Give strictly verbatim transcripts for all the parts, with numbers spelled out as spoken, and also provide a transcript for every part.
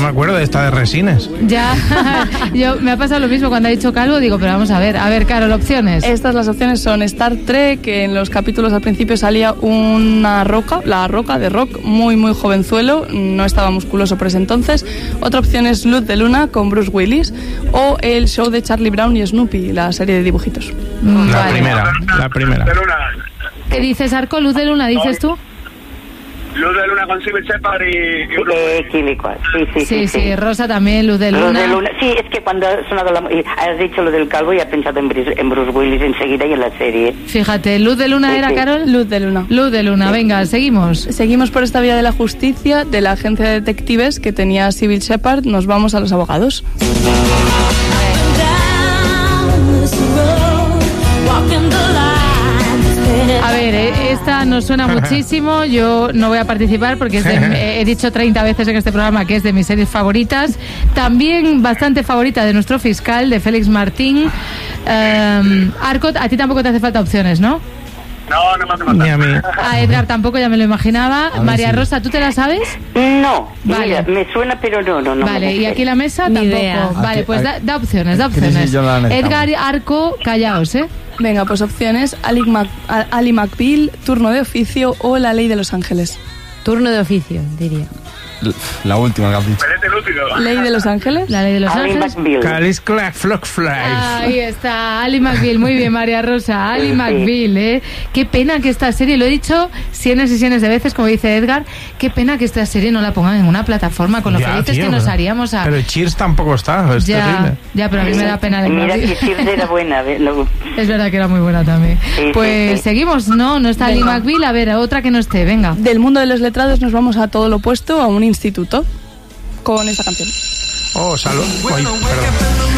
me acuerdo de esta de Resines. Ya, yo me ha pasado lo mismo cuando ha dicho Calvo, digo, pero vamos a ver, a ver, Carol, opciones. Estas las opciones son Star Trek, que en los capítulos al principio salía una roca, la roca de Rock, muy muy jovenzuelo, no estaba musculoso por ese entonces. Otra opción es Luz de Luna con Bruce Willis, o el show de Charlie Brown y Snoopy, la serie de dibujitos. Mm, la vale. primera, la primera. ¿Qué dices, Arco? Luz de Luna, ¿dices tú? Luz de Luna con Sybil Shepherd y... Eh, químico, sí, sí, sí, sí, sí, sí. Rosa también, Luz de Luna. Luz de Luna. Sí, es que cuando ha sonado la... Has dicho lo del calvo y has pensado en Bruce, en Bruce Willis enseguida y en la serie. Fíjate, ¿Luz de Luna sí, era, sí. Carol? Luz de Luna. Luz de Luna, sí. Venga, seguimos. Seguimos por esta vía de la justicia, de la agencia de detectives que tenía Sybil Shepherd. Nos vamos a los abogados. A ver, esta nos suena muchísimo. Yo no voy a participar porque es de, he dicho treinta veces en este programa que es de mis series favoritas. También bastante favorita de nuestro fiscal, de Félix Martín. Um, Arco, a ti tampoco te hace falta opciones, ¿no? No, no me hace falta. Ni a mí. A Edgar tampoco, ya me lo imaginaba. María sí. Rosa, ¿tú te la sabes? No, vale. Mira, me suena, pero no, no, no. Vale, y aquí la mesa Ni tampoco. idea. Vale, pues da, da opciones, da Sí, opciones. sí, la Edgar, Arco, callaos, ¿eh? Venga, pues opciones: Ali, Mac, Ali McBeal, Turno de oficio o La ley de Los Ángeles. Turno de oficio, diría. La última que has dicho. Pero es el último. ¿Ley de Los Ángeles? La ley de Los Ali Ángeles. McBeal. Calis Clack Flock Fly. Ahí está, Ali McBeal, muy bien, María Rosa, Ali McBeal, ¿eh? Qué pena que esta serie, lo he dicho cientos y cientos de veces, como dice Edgar, qué pena que esta serie no la pongan en una plataforma, con lo Ya, felices tío, que nos pero, haríamos a... Pero Cheers tampoco está, es ya, terrible. ya, pero a mí me da pena de Mira que Cheers era buena. Lo... Es verdad que era muy buena también. Sí, pues sí, sí. seguimos, no, no está Ali Venga. McBeal, a ver, otra que no esté, venga. Del mundo de los letrados nos vamos a todo lo opuesto, a un instituto, con esta canción. Oh, salud. Ay, perdón.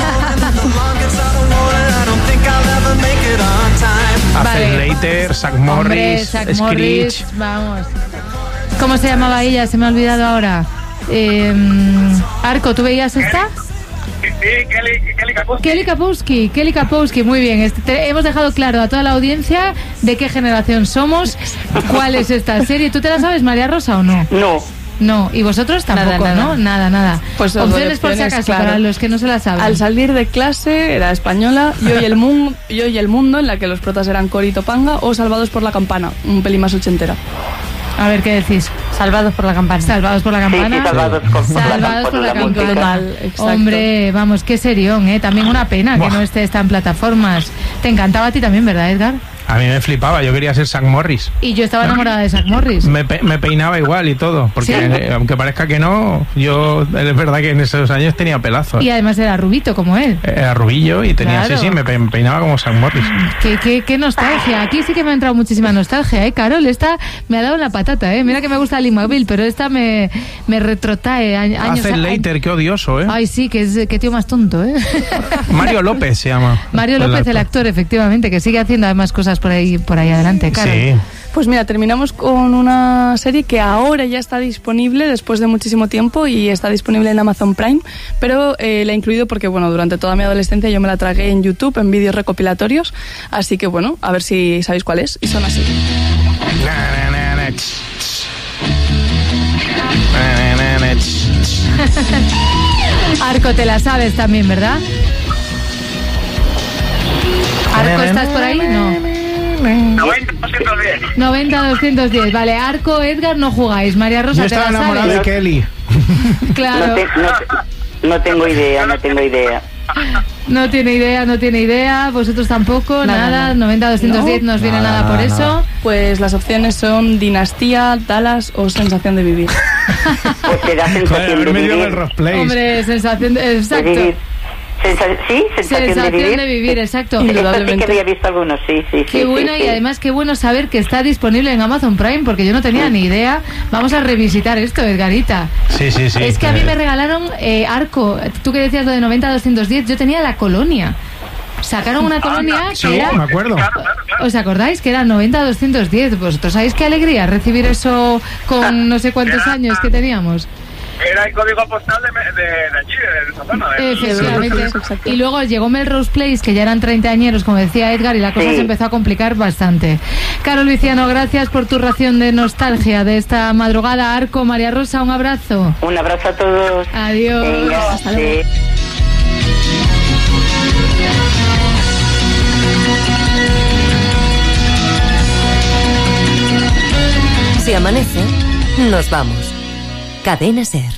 Vale. Later, Zack Hombre, Morris, Zack Screech. Morris, vamos. ¿Cómo se llamaba ella? Se me ha olvidado ahora. Eh, Arco, ¿tú veías esta? Sí, Kelly, Kelly Kapowski. Kelly Kapowski, Kelly Kapowski, muy bien. Este, te, hemos dejado claro a toda la audiencia de qué generación somos, cuál es esta serie. ¿Tú te la sabes, María Rosa, o no? No. No, y vosotros tampoco, Nada, nada. ¿no? Nada, nada. Pues os doy opciones por si opciones, acaso, claro. para los que no se la saben. Al salir de clase, era española, Yo y el mundo, Yo y el mundo, en la que los protas eran Cory y Topanga, o Salvados por la campana, un pelín más ochentera. A ver, ¿qué decís? Salvados por la campana. Salvados por la Sí, campana. sí, salvados por, por Salvados la, por la música. campana. Total, exacto. Hombre, vamos, qué serión, ¿eh? También una pena Buah. que no esté esta en plataformas. Te encantaba a ti también, ¿verdad, Edgar? A mí me flipaba, yo quería ser Zack Morris. Y yo estaba enamorada de Zack Morris. Me, pe- me peinaba igual y todo, porque ¿Sí? eh, aunque parezca que no, yo es verdad que en esos años tenía pelazo. Y además era rubito como él. Era rubillo y tenía, Claro. sí, sí, me, pe- me peinaba como Zack Morris. Qué, qué, qué nostalgia. Aquí sí que me ha entrado muchísima nostalgia, ¿eh, Carol? Esta me ha dado en la patata, ¿eh? Mira que me gusta Ali McBeal, pero esta me, me retrotrae a- años... Hace a- Later, qué odioso, ¿eh? Ay, sí, que es qué tío más tonto, ¿eh? Mario López se llama. Mario López, el actor, efectivamente, que sigue haciendo además cosas por ahí, por ahí adelante, Carol. Sí. Pues mira, terminamos con una serie que ahora ya está disponible después de muchísimo tiempo y está disponible en Amazon Prime, pero eh, la he incluido porque, bueno, durante toda mi adolescencia yo me la tragué en YouTube, en vídeos recopilatorios, así que, bueno, a ver si sabéis cuál es, y son así. Na, na, na, na, ch, ch. Na, na, na, ch, ch. Arco, te la sabes también, ¿verdad? Arco, ¿estás por ahí? No. noventa, doscientos diez. noventa doscientos diez. Vale, Arco, Edgar, no jugáis. María Rosa, Yo ¿te estaba la enamorado sabes? de Kelly. Claro. No, te- no te- no tengo idea, no tengo idea. No tiene idea, no tiene idea. Vosotros tampoco, nada. Nada, noventa doscientos diez no os viene Nada, nada por nada, eso. nada. Pues las opciones son Dinastía, Dallas o Sensación de vivir. Pues te da Joder, sensación de haberme ido vivir. del Ross Place. Hombre, sensación de... De Exacto. vivir. Sensa- sí, sensación, Sensación de vivir. de vivir, exacto. Esta sí que Indudablemente. había visto algunos, sí, sí, sí. Qué sí, buena sí. y además qué bueno saber que está disponible en Amazon Prime porque yo no tenía ni idea. Vamos a revisitar esto, Edgarita. Sí, sí, sí. Es que a mí me regalaron eh, Arco. Tú que decías lo de noventa doscientos diez, yo tenía la colonia. Sacaron una colonia Sí, que era... me acuerdo. ¿Os acordáis? Que era noventa doscientos diez. ¿Vosotros sabéis qué alegría recibir eso con no sé cuántos años que teníamos? Era el código postal de, de, de allí, de esa zona. De, Efectivamente. Y luego llegó Melrose Place, que ya eran treintañeros, como decía Edgar, y la cosa Sí. se empezó a complicar bastante. Caro Luciano, gracias por tu ración de nostalgia de esta madrugada. Arco, María Rosa, un abrazo. Un abrazo a todos. Adiós. Venga, Hasta luego. sí. Si amanece, nos vamos. Cadena SER.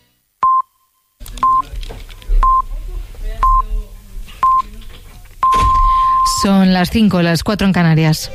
Son las cinco, las cuatro en Canarias.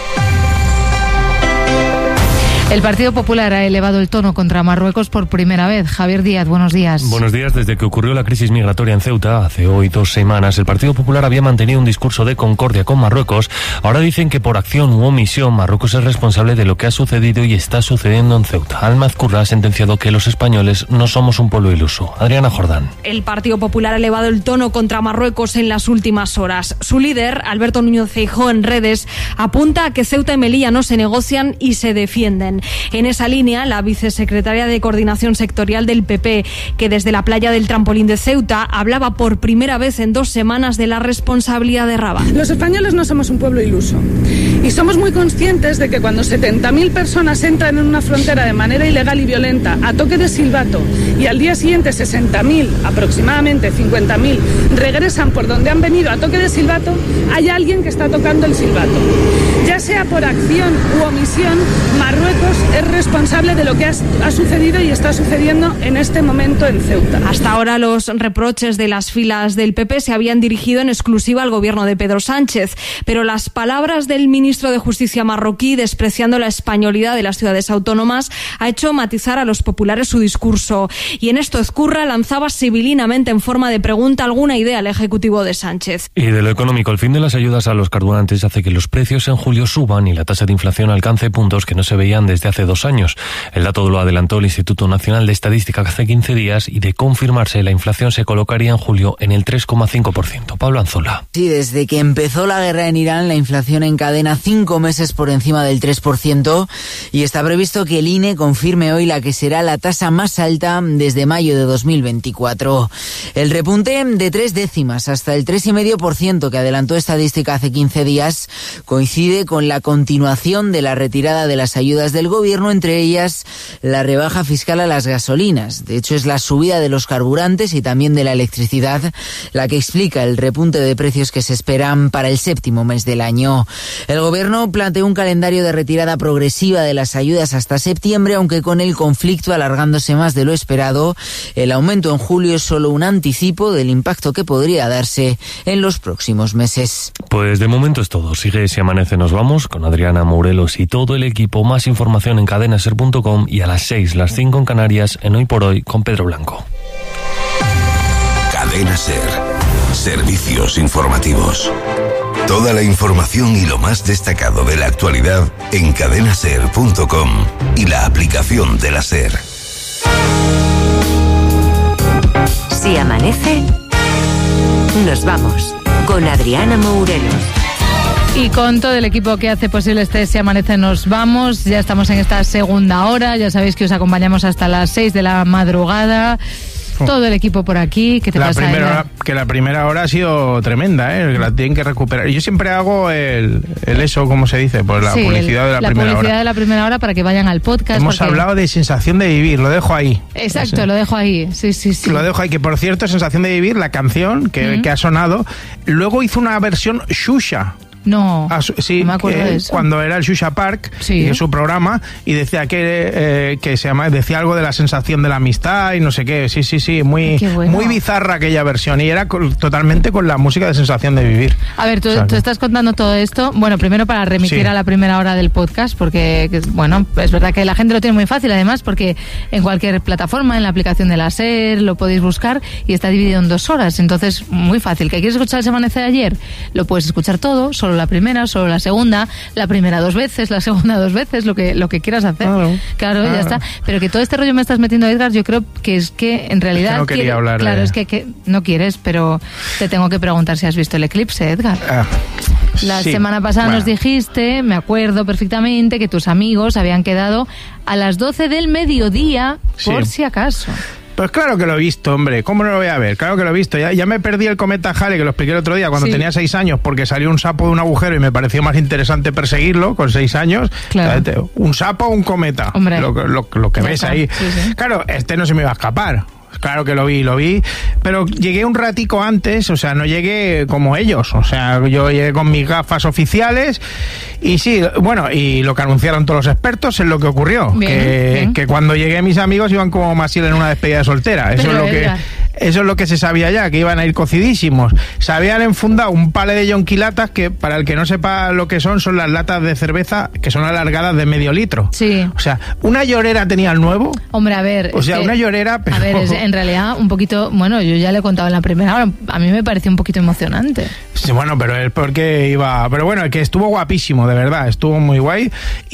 El Partido Popular ha elevado el tono contra Marruecos por primera vez. Javier Díaz, buenos días. Buenos días. Desde que ocurrió la crisis migratoria en Ceuta, hace hoy dos semanas, el Partido Popular había mantenido un discurso de concordia con Marruecos. Ahora dicen que por acción u omisión Marruecos es responsable de lo que ha sucedido y está sucediendo en Ceuta. Al-Mazkurra ha sentenciado que los españoles no somos un pueblo iluso. Adriana Jordán. El Partido Popular ha elevado el tono contra Marruecos en las últimas horas. Su líder, Alberto Núñez Feijóo, en redes, apunta a que Ceuta y Melilla no se negocian y se defienden. En esa línea, la vicesecretaria de Coordinación Sectorial del P P, que desde la playa del Trampolín de Ceuta hablaba por primera vez en dos semanas de la responsabilidad de Rabat. Los españoles no somos un pueblo iluso y somos muy conscientes de que cuando setenta mil personas entran en una frontera de manera ilegal y violenta a toque de silbato y al día siguiente sesenta mil, aproximadamente cincuenta mil, regresan por donde han venido a toque de silbato, hay alguien que está tocando el silbato. Ya sea por acción u omisión, Marruecos es responsable de lo que ha, ha sucedido y está sucediendo en este momento en Ceuta. Hasta ahora los reproches de las filas del P P se habían dirigido en exclusiva al gobierno de Pedro Sánchez, pero las palabras del ministro de Justicia marroquí despreciando la españolidad de las ciudades autónomas ha hecho matizar a los populares su discurso. Y en esto Ezcurra lanzaba sibilinamente en forma de pregunta alguna idea al ejecutivo de Sánchez. Y de lo económico, el fin de las ayudas a los carburantes hace que los precios en julio suban y la tasa de inflación alcance puntos que no se veían desde hace dos años. El dato lo adelantó el Instituto Nacional de Estadística hace quince días y de confirmarse la inflación se colocaría en julio en el tres coma cinco por ciento. Pablo Anzola. Sí, desde que empezó la guerra en Irán, la inflación encadena cinco meses por encima del tres por ciento y está previsto que el I N E confirme hoy la que será la tasa más alta desde mayo de dos mil veinticuatro. El repunte de tres décimas hasta el tres coma cinco por ciento que adelantó Estadística hace quince días coincide con la continuación de la retirada de las ayudas del gobierno, entre ellas la rebaja fiscal a las gasolinas. De hecho, es la subida de los carburantes y también de la electricidad la que explica el repunte de precios que se esperan para el séptimo mes del año. El gobierno planteó un calendario de retirada progresiva de las ayudas hasta septiembre, aunque con el conflicto alargándose más de lo esperado, el aumento en julio es solo un anticipo del impacto que podría darse en los próximos meses. Pues de momento es todo. Sigue Si Amanece Nos Vamos con Adriana Morelos y todo el equipo. Más información en cadena ser punto com y a las seis, las cinco en Canarias, en Hoy por Hoy con Pedro Blanco. Cadena SER. Servicios informativos. Toda la información y lo más destacado de la actualidad en cadena ser punto com y la aplicación de la SER. Si amanece, nos vamos con Adriana Morelos. Y con todo el equipo que hace posible este Si Amanece Nos Vamos, ya estamos en esta segunda hora, ya sabéis que os acompañamos hasta las seis de la madrugada. Todo el equipo por aquí. ¿Qué te la pasa, primera Eda? hora, que la primera hora ha sido tremenda, ¿eh? Que la tienen que recuperar. Yo siempre hago el, el eso, ¿cómo se dice? Pues la Sí, publicidad el, de la, la primera publicidad hora. de la primera hora para que vayan al podcast. Hemos porque... hablado de sensación de vivir, lo dejo ahí. Exacto, Sí. lo dejo ahí. Sí, sí, sí. Lo dejo ahí, que por cierto, sensación de vivir, la canción que, Mm. que ha sonado, luego hizo una versión Xuxa. No, Ah, su- sí, no me acuerdo que de eso. cuando era el Xuxa Park, Sí. que es su programa, y decía que eh, que se llama, decía algo de la sensación de la amistad y no sé qué. Sí, sí, sí, muy, Qué bueno. muy bizarra aquella versión y era con- totalmente con la música de sensación de vivir. A ver, tú, O sea, tú estás contando todo esto, bueno, primero para remitir Sí. a la primera hora del podcast, porque, que, bueno, es verdad que la gente lo tiene muy fácil, además, porque en cualquier plataforma, en la aplicación de la SER, lo podéis buscar y está dividido en dos horas, entonces, muy fácil. ¿Que quieres escuchar el Se Amanece de ayer? Lo puedes escuchar todo, solo la primera, solo la segunda, la primera dos veces, la segunda dos veces, lo que, lo que quieras hacer. Claro, Claro, claro. ya está. Pero que todo este rollo me estás metiendo, Edgar, yo creo que es que en realidad... Es que no quería quiere- hablar Claro, de- es que, que no quieres, pero te tengo que preguntar si has visto el eclipse, Edgar. Ah, La sí, semana pasada bueno. nos dijiste, me acuerdo perfectamente, que tus amigos habían quedado a las doce del mediodía Sí. Por si acaso. Pues claro que lo he visto, hombre. ¿Cómo no lo voy a ver? Claro que lo he visto. Ya, ya me perdí el cometa Halley, que lo expliqué el otro día, cuando Sí. tenía seis años, porque salió un sapo de un agujero y me pareció más interesante perseguirlo con seis años. Claro. O sea, un sapo o un cometa. Hombre. Lo, lo, lo que Ya ves está. ahí. Sí, sí. Claro, este no se me iba a escapar. Claro que lo vi, lo vi, pero llegué un ratico antes, o sea, no llegué como ellos, o sea, yo llegué con mis gafas oficiales y sí, bueno, y lo que anunciaron todos los expertos es lo que ocurrió, Bien, que, bien. que cuando llegué mis amigos iban como Maciel en una despedida de soltera, eso Pero, es lo que... Edgar. Eso es lo que se sabía ya, que iban a ir cocidísimos. Se habían enfundado un pale de yonquilatas que, para el que no sepa lo que son, son las latas de cerveza que son alargadas de medio litro. Sí. O sea, una llorera tenía el nuevo. Hombre, a ver... O es sea, que- una llorera, pero... A ver, es, en realidad un poquito... Bueno, yo ya le he contado en la primera hora, a mí me pareció un poquito emocionante. Sí, bueno, pero es porque iba... Pero bueno, es que estuvo guapísimo, de verdad, estuvo muy guay.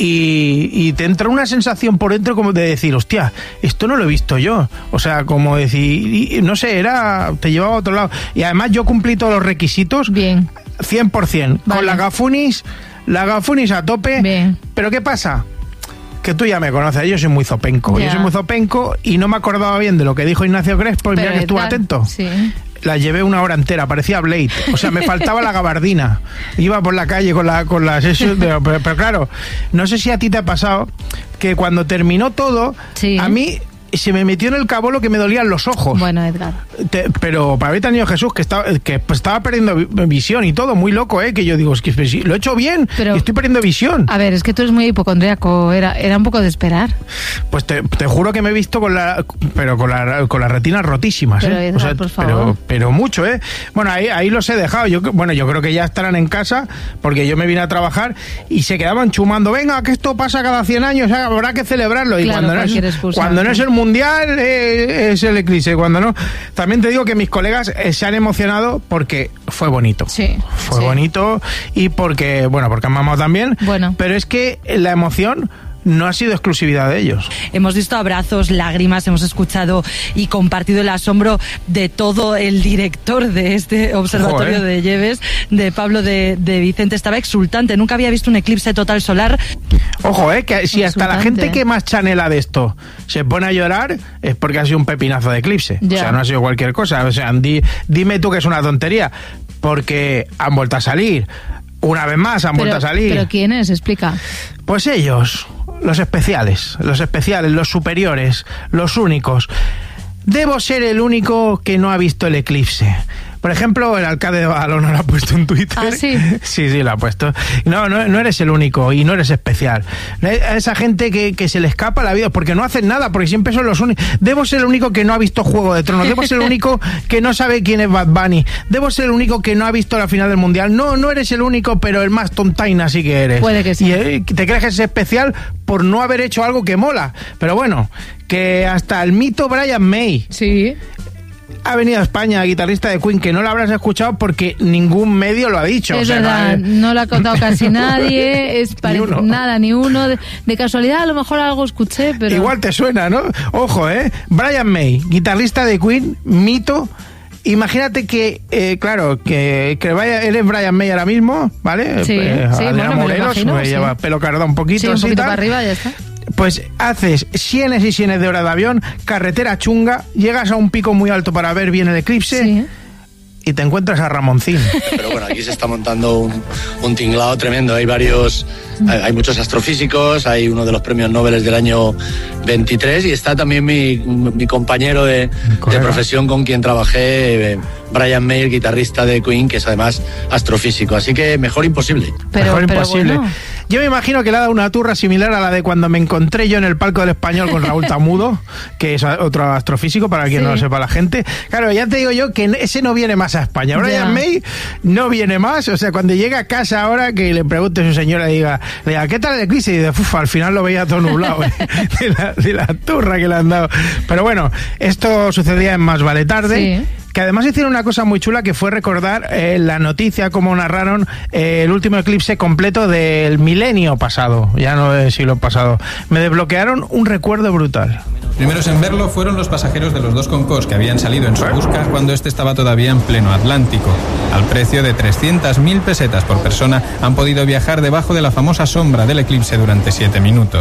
Y, y te entra una sensación por dentro como de decir, hostia, esto no lo he visto yo. O sea, como decir... y, no sé, era... te llevaba a otro lado. Y además yo cumplí todos los requisitos. Bien. cien por ciento. Vale. Con la Gafunis, la Gafunis a tope. Bien. Pero ¿qué pasa? Que tú ya me conoces, yo soy muy zopenco. Ya. Yo soy muy zopenco y no me acordaba bien de lo que dijo Ignacio Crespo y Pero, mira que estuve Edgar, atento. Sí. La llevé una hora entera, parecía Blade. O sea, me faltaba la gabardina. Iba por la calle con la con las eso, pero, pero, pero claro, no sé si a ti te ha pasado que cuando terminó todo, Sí. a mí se me metió en el cabolo que me dolían los ojos. Bueno, Edgar. Te- pero para haber tenido Jesús que estaba que pues, estaba perdiendo vi- visión y todo, muy loco, eh, que yo digo, es que pues, sí, lo he hecho bien, Pero- y estoy perdiendo visión. A ver, es que tú eres muy hipocondríaco, era, era un poco de esperar. Pues te, te juro que me he visto con la pero con la con las retinas rotísimas, Pero, ¿eh? Edgar, por favor. pero pero mucho, ¿eh? Bueno, ahí ahí los he dejado. Yo bueno, yo creo que ya estarán en casa porque yo me vine a trabajar y se quedaban chumando, "Venga, que esto pasa cada cien años, ¿eh? Habrá que celebrarlo." Y Claro, cuando no es cualquier excusa. cuando no es el mundial eh, es el eclipse, cuando no. También te digo que mis colegas eh, se han emocionado porque fue bonito. Sí. Fue sí. bonito y porque, bueno, porque han mamado también. Bueno. Pero es que la emoción no ha sido exclusividad de ellos. Hemos visto abrazos, lágrimas, hemos escuchado y compartido el asombro de todo el director de este observatorio Joder. de Lleves, de Pablo de, de Vicente. Estaba exultante, nunca había visto un eclipse total solar. Ojo, eh, que si hasta la Insultante. gente que más chanela de esto se pone a llorar es porque ha sido un pepinazo de eclipse. Ya. O sea, no ha sido cualquier cosa. O sea, di- dime tú que es una tontería. Porque han vuelto a salir. Una vez más han Pero, vuelto a salir. ¿Pero quién es? Explica. Pues ellos, los especiales, los especiales, los superiores, los únicos. Debo ser el único que no ha visto el eclipse. Por ejemplo, el alcalde de Badalona lo ha puesto en Twitter. ¿Ah, sí? Sí, sí, lo ha puesto. No, no, no eres el único y no eres especial. A esa gente que, que se le escapa la vida porque no hacen nada, porque siempre son los únicos. Debo ser el único que no ha visto Juego de Tronos. Debo ser el único que no sabe quién es Bad Bunny. Debo ser el único que no ha visto la final del Mundial. No, no eres el único, pero el más tontaina sí que eres. Puede que sí. Y eh, te crees que es especial por no haber hecho algo que mola. Pero bueno, que hasta el mito Brian May Sí. ha venido a España, guitarrista de Queen, que no lo habrás escuchado porque ningún medio lo ha dicho. Es O sea, verdad, no, no lo ha contado casi nadie, es parece- uno. nada, ni uno. De, de casualidad, a lo mejor algo escuché, pero... Igual te suena, ¿no? Ojo, ¿eh? Brian May, guitarrista de Queen, mito. Imagínate que, eh, claro, que, que vaya, él es Brian May ahora mismo, ¿vale? Sí, Eh, sí, Adriana bueno, me lo Morelos, imagino, me sí. lleva pelo cardado un poquito, Sí, un así, poquito tal. para arriba, ya está. Pues haces sienes y sienes de horas de avión, carretera chunga, llegas a un pico muy alto para ver bien el eclipse Sí. y te encuentras a Ramoncín. Pero bueno, aquí se está montando un, un tinglado tremendo. Hay varios, hay, hay muchos astrofísicos, hay uno de los premios Nobel del año veintitrés y está también mi, mi compañero de, de profesión con quien trabajé, eh, Brian May, guitarrista de Queen, que es además astrofísico. Así que mejor imposible. Pero, Mejor pero imposible. bueno. Yo me imagino que le ha dado una turra similar a la de cuando me encontré yo en el palco del Español con Raúl Tamudo, que es otro astrofísico, para quien Sí. no lo sepa la gente. Claro, ya te digo yo que ese no viene más a España. Brian Ya. May no viene más. O sea, cuando llega a casa ahora, que le pregunte a su señora, diga, le diga, ¿qué tal el eclipse? Y dice, "Uf, al final lo veía todo nublado, ¿eh?", de, la, de la turra que le han dado. Pero bueno, esto sucedía en Más Vale Tarde. Sí. Que además hicieron una cosa muy chula que fue recordar eh, la noticia, como narraron eh, el último eclipse completo del milenio pasado, ya no del siglo pasado. Me desbloquearon un recuerdo brutal. Primeros en verlo fueron los pasajeros de los dos Concorde que habían salido en su busca cuando este estaba todavía en pleno Atlántico. Al precio de trescientas mil pesetas por persona han podido viajar debajo de la famosa sombra del eclipse durante siete minutos.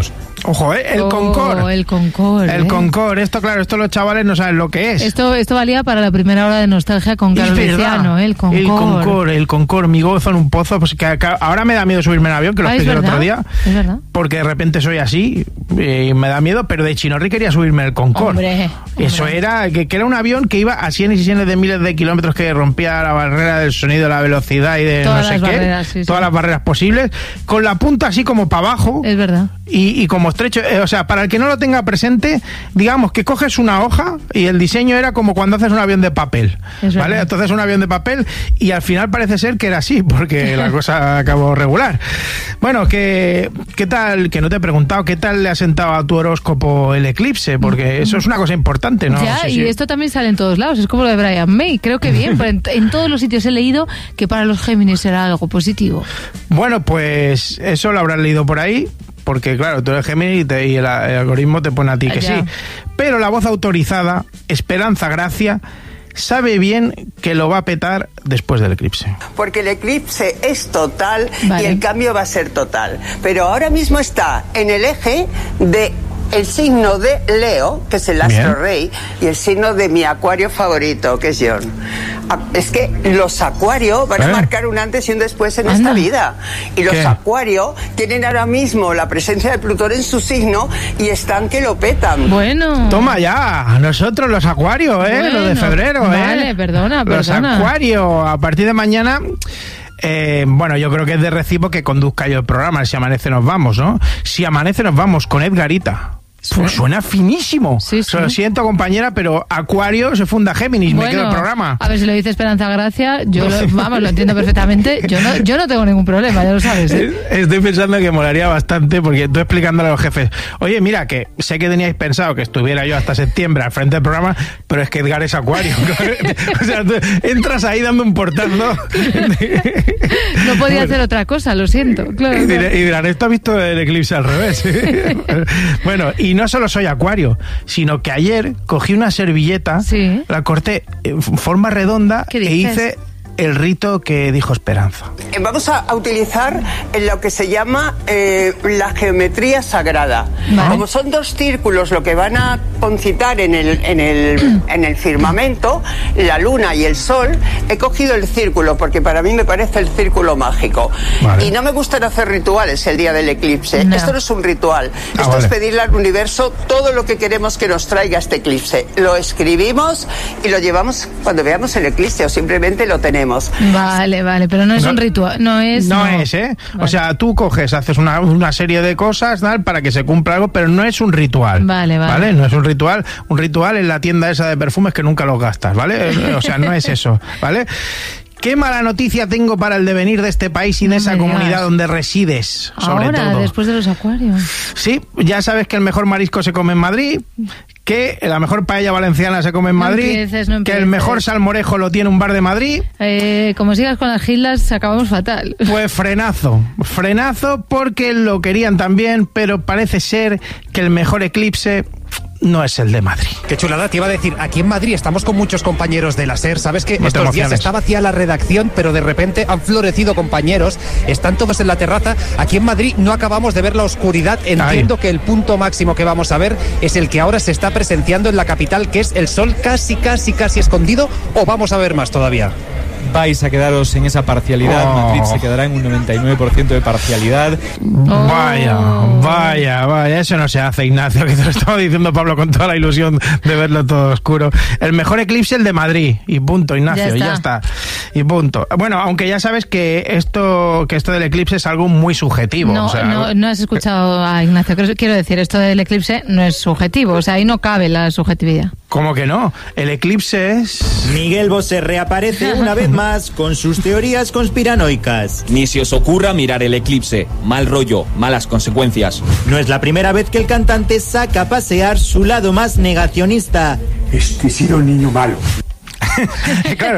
Ojo, ¿eh? El oh, Concorde. El Concorde. El ¿eh? Concorde. Esto, claro, esto los chavales no saben lo que es. Esto, esto valía para la primera hora de nostalgia con Carlos Luciano, ¿eh? El Concorde. El Concorde, el Concorde, mi gozo en un pozo. Pues que, que ahora me da miedo subirme en avión, que lo ah, expliqué el otro día. Es verdad. Porque de repente soy así y me da miedo, pero de Chinorri quería subirme el Concorde. Hombre, Eso hombre. era, que, que era un avión que iba a cienes y cienes de miles de kilómetros, que rompía la barrera del sonido, la velocidad y de Todas no sé las qué. barreras, sí, todas sí. las barreras posibles, con la punta así como para abajo. Es verdad. Y, y como estrecho, eh, o sea, para el que no lo tenga presente, digamos que coges una hoja y el diseño era como cuando haces un avión de papel, Es ¿vale? verdad. Entonces un avión de papel y al final parece ser que era así, porque la cosa acabó regular. Bueno, que, ¿qué tal? Que no te he preguntado, ¿qué tal le ha sentado a tu horóscopo el eclipse? Porque eso es una cosa importante, ¿no? Ya, Sí, y sí. esto también sale en todos lados, es como lo de Brian May, creo que bien, pero en, en todos los sitios he leído que para los Géminis será algo positivo. Bueno, pues eso lo habrás leído por ahí, porque claro, tú eres Géminis y, te- y el, el algoritmo te pone a ti que Ya. sí. Pero la voz autorizada, Esperanza Gracia, sabe bien que lo va a petar después del eclipse. Porque el eclipse es total Vale. y el cambio va a ser total. Pero ahora mismo está en el eje de el signo de Leo, que es el astro Bien. rey, y el signo de mi acuario favorito, que es John. Ah, Es que los acuarios van a ¿Eh? marcar un antes y un después en Anda. esta vida. Y los ¿Qué? acuarios tienen ahora mismo la presencia de Plutón en su signo y están que lo petan. Bueno. Toma ya, nosotros los acuarios, ¿eh? Bueno, Lo de febrero, ¿eh? vale, perdona, Los perdona. acuarios, a partir de mañana... Eh, bueno, yo creo que es de recibo que conduzca yo el programa. Si amanece nos vamos, ¿no? Si amanece nos vamos con Edgarita. Pues suena finísimo. Sí, sí. Lo siento, compañera, pero Acuario se funda Géminis. Me quedo el programa. a ver si lo dice Esperanza Gracia, yo lo, vamos, lo entiendo perfectamente, yo no, yo no tengo ningún problema, ya lo sabes, ¿eh? Estoy pensando que molaría bastante, porque estoy explicándole a los jefes, oye, mira, que sé que teníais pensado que estuviera yo hasta septiembre al frente del programa, pero es que Edgar es Acuario. O sea, tú entras ahí dando un portazo. No podía hacer otra cosa, lo siento. Claro, Y, claro. dirá- y dirán, esto ha visto el eclipse al revés. Bueno, y no solo soy Acuario, sino que ayer cogí una servilleta, Sí. la corté en forma redonda ¿Qué e dices? hice el rito que dijo Esperanza. Eh, Vamos a, a utilizar en lo que se llama eh, la geometría sagrada. Vale. Como son dos círculos lo que van a concitar en el, en, el, en el firmamento, la luna y el sol, he cogido el círculo porque para mí me parece el círculo mágico. Vale. Y no me gustan hacer rituales el día del eclipse. No. Esto no es un ritual. Ah, Esto vale. es pedirle al universo todo lo que queremos que nos traiga este eclipse. Lo escribimos y lo llevamos cuando veamos el eclipse o simplemente lo tenemos. Vale, vale, pero no es No- un ritual, no es... No, es, ¿eh? Vale. O sea, tú coges, haces una, una serie de cosas, tal, para que se cumpla algo, pero no es un ritual. Vale, vale. No es un ritual. Un ritual es la tienda esa de perfumes que nunca los gastas, ¿vale? O sea, no es eso, ¿vale? ¿Qué mala noticia tengo para el devenir de este país y de No esa me digas. comunidad donde resides, sobre Ahora, todo? después de los acuarios. Sí, ya sabes que el mejor marisco se come en Madrid, que la mejor paella valenciana se come en No Madrid, empieces, no que el empieces. mejor salmorejo lo tiene un bar de Madrid. Eh, como sigas con las gilas, acabamos fatal. Pues frenazo, frenazo porque lo querían también, pero parece ser que el mejor eclipse no es el de Madrid. Qué chulada, te iba a decir, aquí en Madrid estamos con muchos compañeros de la SER, sabes que No te estos días emociones. está vacía la redacción, pero de repente han florecido compañeros, están todos en la terraza, aquí en Madrid no acabamos de ver la oscuridad, entiendo Ay. que el punto máximo que vamos a ver es el que ahora se está presenciando en la capital, que es el sol casi, casi, casi escondido, o vamos a ver más todavía. Vais a quedaros en esa parcialidad. Oh. Madrid se quedará en un noventa y nueve por ciento de parcialidad. Vaya, vaya, vaya, eso no se hace, Ignacio, que te lo estaba diciendo Pablo con toda la ilusión de verlo todo oscuro. El mejor eclipse el de Madrid, y punto, Ignacio, Ya y ya está. está, y punto. Bueno, aunque ya sabes que esto, que esto del eclipse es algo muy subjetivo. No, o sea, no, no has escuchado a Ignacio. Quiero- Quiero decir, esto del eclipse no es subjetivo, o sea, ahí no cabe la subjetividad. ¿Cómo que no? El eclipse es... Miguel Bosé reaparece una vez más con sus teorías conspiranoicas. Ni se os ocurra mirar el eclipse. Mal rollo, malas consecuencias. No es la primera vez que el cantante saca a pasear su lado más negacionista. Este ha sido un niño malo. Claro,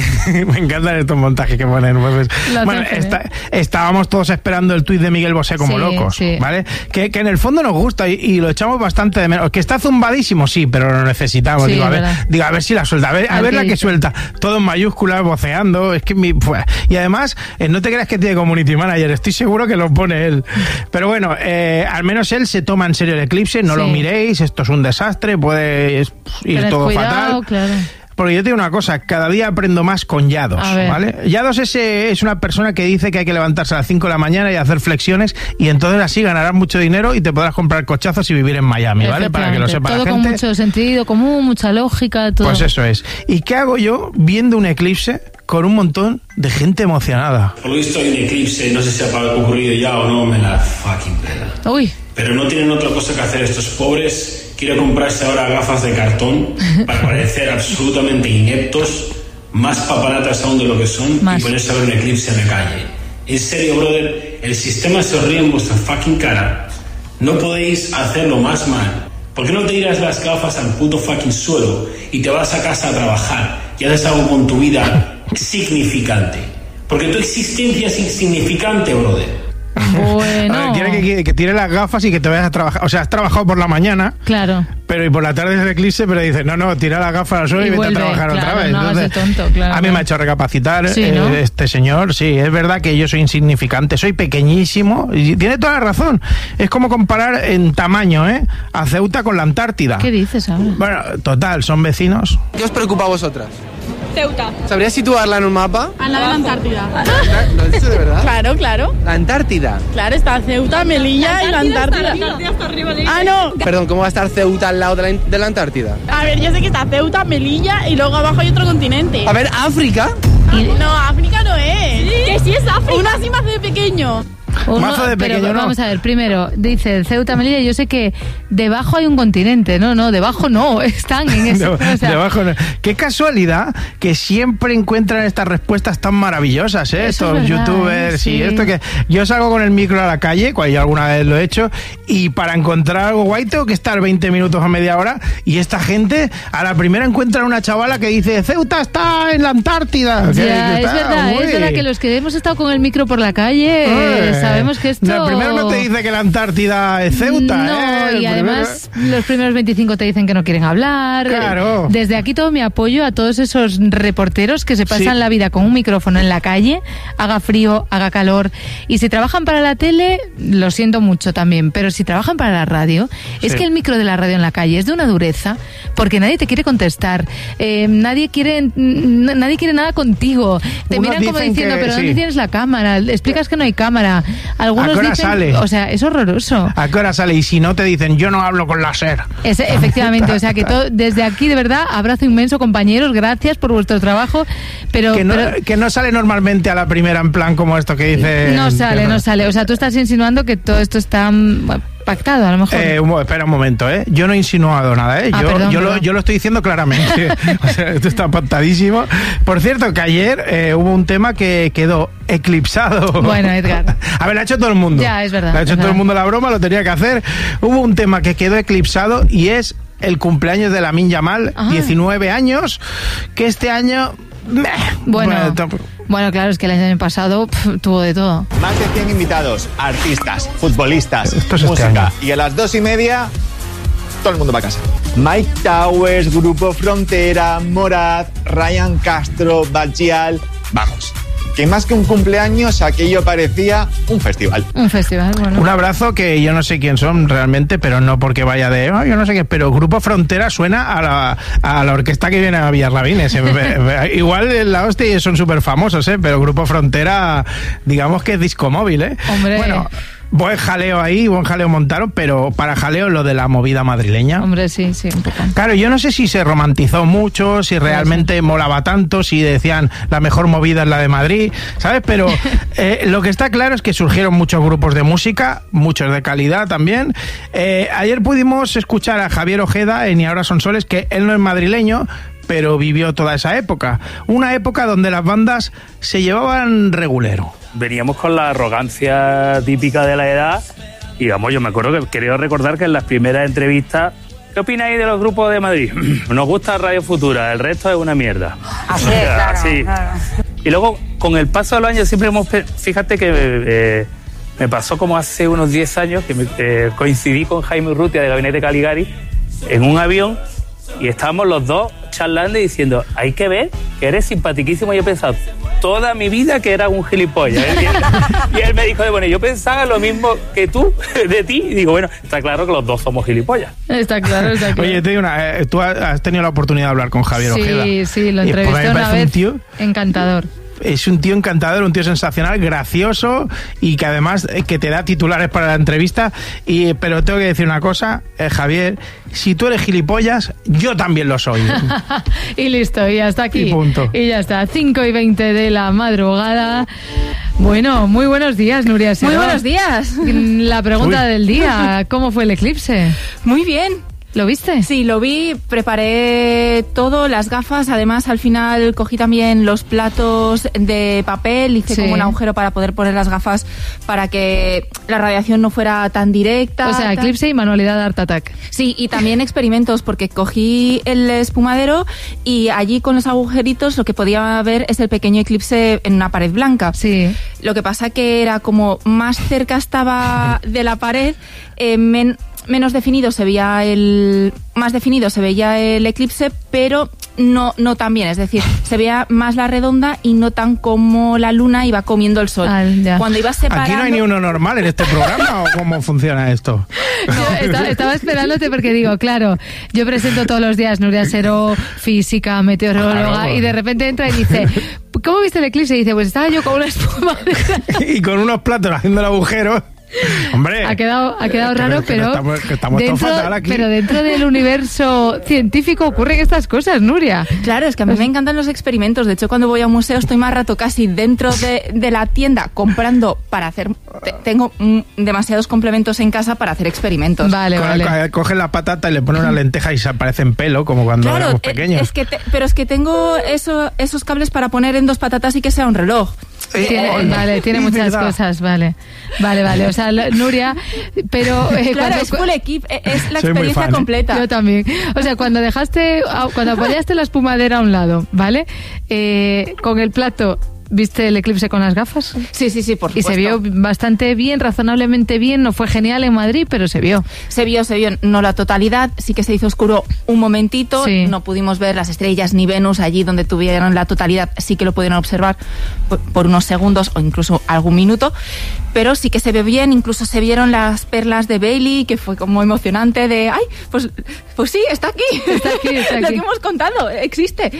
me encantan estos montajes que ponen. Pues, bueno, está, estábamos todos esperando el tuit de Miguel Bosé como sí, locos, sí. ¿vale? Que, que en el fondo nos gusta y, y lo echamos bastante de menos. Que está zumbadísimo, sí, pero lo necesitamos. Sí, digo, a ver, digo, a ver si la suelta, a ver, a ver la que suelta. Todo en mayúsculas, voceando. Es que mi, pues, y además, eh, no te creas que tiene community manager, estoy seguro que lo pone él. Pero bueno, eh, al menos él se toma en serio el eclipse, no sí. lo miréis, esto es un desastre, puede ir Tened todo cuidado, fatal. Claro. Porque yo te digo una cosa, cada día aprendo más con Yados, ¿vale? Yados es, es una persona que dice que hay que levantarse a las cinco de la mañana y hacer flexiones y entonces así ganarás mucho dinero y te podrás comprar cochazos y vivir en Miami, ¿vale? Para que lo sepa todo la gente. Con mucho sentido común, mucha lógica, todo. Pues eso es. ¿Y qué hago yo viendo un eclipse con un montón de gente emocionada? Por lo visto hay un eclipse, no sé si ha ocurrido ya o no, me la fucking pela. Uy. Pero no tienen otra cosa que hacer estos pobres. Quiero comprarse ahora gafas de cartón para parecer absolutamente ineptos, más papanatas aún de lo que son, más. Y ponerse a ver un eclipse en la calle. En serio, brother, el sistema se ríe en vuestra fucking cara. No podéis hacerlo más mal. ¿Por qué no te tiras las gafas al puto fucking suelo y te vas a casa a trabajar y haces algo con tu vida significante? Porque tu existencia es insignificante, brother. Bueno. A ver, tiene que, que tire las gafas y que te vayas a trabajar. O sea, has trabajado por la mañana. Claro. Pero y por la tarde es el eclipse, pero dices, no, no, tira las gafas al suelo y, y vete vuelve, a trabajar claro, otra vez. No, Entonces, tonto, claro, a mí no. me ha hecho recapacitar sí, eh, ¿no? este señor. Sí, es verdad que yo soy insignificante, soy pequeñísimo. Y tiene toda la razón. Es como comparar en tamaño, ¿eh? A Ceuta con la Antártida. ¿Qué dices ahora? Bueno, total, son vecinos. ¿Qué os preocupa a vosotras? Ceuta. ¿Sabrías situarla en un mapa? Al lado de la Antártida. ¿Lo has dicho de verdad? Claro, claro. ¿La Antártida? Claro, está Ceuta, Melilla y la Antártida. La Antártida está arriba de ah, no. Perdón, ¿cómo va a estar Ceuta al lado de la, de la Antártida? A ver, yo sé que está Ceuta, Melilla y luego abajo hay otro continente. A ver, ¿África? No, África no es. ¿Sí? Que sí es África. Una así más de pequeño. Uno, Mazo de pequeño, pero ¿no? vamos a ver, primero, dice Ceuta, Melilla, yo sé que debajo hay un continente, no, no, debajo no, están en ese... De, o sea, debajo no. Qué casualidad que siempre encuentran estas respuestas tan maravillosas, ¿eh? Estos verdad, youtubers ¿eh? Sí. y esto que... Yo salgo con el micro a la calle, cuando yo alguna vez lo he hecho, y para encontrar algo guay tengo que estar veinte minutos a media hora, y esta gente a la primera encuentran una chavala que dice Ceuta está en la Antártida. Ya, que, es verdad, uy. es verdad que los que hemos estado con el micro por la calle eh, sabemos que esto... No, primero no te dice que la Antártida es Ceuta, no, ¿eh? y además los primeros veinticinco te dicen que no quieren hablar. Claro. Desde aquí todo mi apoyo a todos esos reporteros que se pasan Sí. la vida con un micrófono en la calle, haga frío, haga calor. Y si trabajan para la tele, lo siento mucho también, pero si trabajan para la radio, es Sí. que el micro de la radio en la calle es de una dureza, porque nadie te quiere contestar, eh, nadie quiere n- nadie quiere nada contigo. Te Unos miran como dicen diciendo, que- pero ¿dónde sí. tienes la cámara? Explicas que no hay cámara. Algunos ¿A qué hora dicen, sale? o sea, es horroroso. ¿A qué hora sale? Y si no te dicen, yo no hablo con la SER. Es, efectivamente, o sea que todo, desde aquí de verdad, abrazo inmenso compañeros, gracias por vuestro trabajo, pero Que no, pero que no sale normalmente a la primera en plan como esto que dice... no sale, que no sale, o sea, tú estás insinuando que todo esto está mm, bueno, pactado a lo mejor. Eh, un, espera un momento, ¿eh? Yo no he insinuado nada, ¿eh? Ah, yo, perdón, yo, lo, perdón. yo lo estoy diciendo claramente. O sea, esto está pactadísimo. Por cierto, que ayer eh, hubo un tema que quedó eclipsado. Bueno, Edgar. A ver, lo ha hecho todo el mundo. Ya, es verdad, Lo ha es hecho todo verdad. el mundo la broma, lo tenía que hacer. Hubo un tema que quedó eclipsado y es el cumpleaños de Lamine Yamal, Ajá. diecinueve años, que este año... meh, Bueno, tamp- bueno, claro, es que el año pasado pf, tuvo de todo. Más de cien invitados, artistas, futbolistas, Esto es este música. año. Y a las dos y media, todo el mundo va a casa. Mike Towers, Grupo Frontera, Moraz, Ryan Castro, Bajial. Vamos, que más que un cumpleaños, aquello parecía un festival. Un festival, bueno. Un abrazo que yo no sé quién son realmente, pero no porque vaya de... "Ah, yo no sé qué", pero Grupo Frontera suena a la, a la orquesta que viene a Villarrabines. Igual en la hostia son súper famosos, ¿eh? Pero Grupo Frontera, digamos que es disco móvil, ¿eh? Hombre. Bueno, buen jaleo ahí, buen jaleo montaron, pero para jaleo lo de la movida madrileña. Hombre, sí, sí, un poco. Claro, yo no sé si se romantizó mucho, si realmente molaba tanto, si decían la mejor movida es la de Madrid, ¿sabes? Pero eh, lo que está claro es que surgieron muchos grupos de música, muchos de calidad también. Eh, ayer pudimos escuchar a Javier Ojeda en Y ahora son soles, que él no es madrileño, pero vivió toda esa época. Una época donde las bandas se llevaban regulero. Veníamos con la arrogancia típica de la edad y vamos, yo me acuerdo que creo recordar que en las primeras entrevistas ¿qué opináis de los grupos de Madrid? Nos gusta Radio Futura, el resto es una mierda. Así es, claro, sí. claro. Y luego, con el paso de los años, siempre hemos... Fíjate que eh, me pasó como hace unos diez años que me, eh, coincidí con Jaime Urrutia de Gabinete Caligari en un avión y estábamos los dos charlando y diciendo, hay que ver que eres simpatiquísimo. Y yo he pensado toda mi vida que era un gilipollas. ¿eh? Y, él, y él me dijo, bueno, yo pensaba lo mismo que tú de ti. Y digo, bueno, está claro que los dos somos gilipollas. Está claro, está claro. Oye, te digo una, eh, tú has tenido la oportunidad de hablar con Javier sí, Ojeda. Sí, sí, lo Y, pues, entrevisté una vez. Un tío, encantador. Es un tío encantador, un tío sensacional, gracioso y que además eh, que te da titulares para la entrevista. Y, pero tengo que decir una cosa, eh, Javier, si tú eres gilipollas, yo también lo soy. Y listo, y hasta aquí. Y punto. Y ya está, cinco y veinte de la madrugada. Bueno, muy buenos días, Nuria Seró. Muy buenos días. La pregunta Uy. del día, ¿cómo fue el eclipse? Muy bien. ¿Lo viste? Sí, lo vi, preparé todo, las gafas, además al final cogí también los platos de papel, hice Sí. como un agujero para poder poner las gafas para que la radiación no fuera tan directa. O sea, tal. eclipse y manualidad de Art Attack. Sí, y también experimentos, porque cogí el espumadero y allí con los agujeritos lo que podía ver es el pequeño eclipse en una pared blanca. Sí. Lo que pasa que era como más cerca estaba de la pared, eh, men- menos definido se veía el más definido se veía el eclipse, pero no no tan bien, es decir, se veía más la redonda y no tan como la luna iba comiendo el sol. Ah, ya. Cuando ibas separando... ¿Aquí no hay ni uno normal en este programa o cómo funciona esto? Yo estaba, estaba esperándote porque digo, claro, yo presento todos los días Nuria Seró, física, meteoróloga, Claro. y de repente entra y dice, ¿cómo viste el eclipse? Y dice, pues estaba yo con una espuma. Y con unos platos haciendo el agujero. Hombre, Ha quedado, ha quedado que- raro, que pero, no estamos, que estamos todos dentro, fatal aquí. pero dentro del universo científico ocurren estas cosas, Nuria. Claro, es que a mí me encantan los experimentos. De hecho, cuando voy a un museo estoy más rato casi dentro de, de la tienda comprando para hacer... te- tengo mm, demasiados complementos en casa para hacer experimentos. Vale, Co- vale. co- Coge la patata y le pone una lenteja y se aparece en pelo, como cuando Claro, éramos eh, pequeños. es que te- pero es que tengo eso, esos cables para poner en dos patatas y que sea un reloj. Tiene, Eh, vale, tiene es muchas verdad. cosas, vale. Vale, vale. O sea, la- Nuria, pero... eh, Claro, cuando- es full equip, eh, es la Soy muy experiencia fan, ¿eh? completa. Yo también. O sea, cuando dejaste, cuando apoyaste la espumadera a un lado, ¿vale? Eh, con el plato, ¿viste el eclipse con las gafas? Sí, sí, sí, por Y se supuesto. vio bastante bien, razonablemente bien. No fue genial en Madrid, pero se vio. Se vio, se vio, no la totalidad, sí que se hizo oscuro un momentito, Sí. no pudimos ver las estrellas ni Venus allí donde tuvieron la totalidad, sí que lo pudieron observar por, por unos segundos o incluso algún minuto, pero sí que se vio bien, incluso se vieron las perlas de Bailey, que fue como emocionante de, ay, pues, pues sí, está aquí, Está aquí, está lo aquí. que hemos contado, existe,